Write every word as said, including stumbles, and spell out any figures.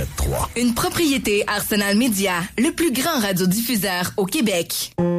quatre-vingt-sept trois. Une propriété Arsenal Média, le plus grand radiodiffuseur au Québec.